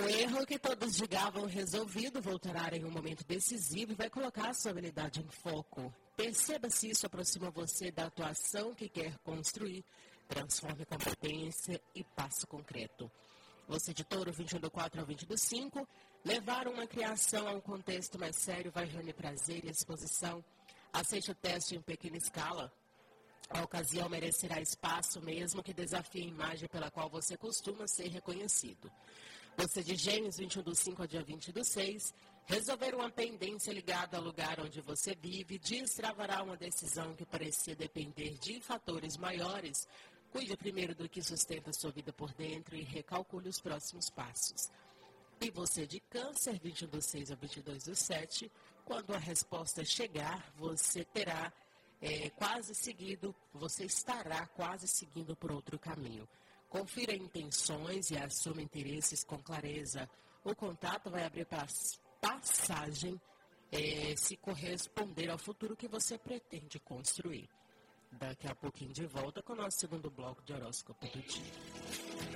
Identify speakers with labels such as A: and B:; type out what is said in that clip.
A: Um erro que todos julgavam resolvido voltará em um momento decisivo e vai colocar a sua habilidade em foco. Perceba se isso aproxima você da atuação que quer construir, transforme competência e passo concreto. Você de Touro, 21 do 4 ao 20 do 5, levar uma criação a um contexto mais sério vai reunir prazer e exposição. Aceite o teste em pequena escala. A ocasião merecerá espaço, mesmo que desafie a imagem pela qual você costuma ser reconhecido. Você de Gêmeos, 21 do 5 ao dia 20 do 6, resolver uma pendência ligada ao lugar onde você vive destravará uma decisão que parecia depender de fatores maiores. Cuide primeiro do que sustenta sua vida por dentro e recalcule os próximos passos. E você de Câncer, 21 do 6 ao 22 do 7, quando a resposta chegar, você estará quase seguindo por outro caminho. Confira intenções e assuma interesses com clareza. O contato vai abrir passagem se corresponder ao futuro que você pretende construir. Daqui a pouquinho de volta com o nosso segundo bloco de horóscopo do dia.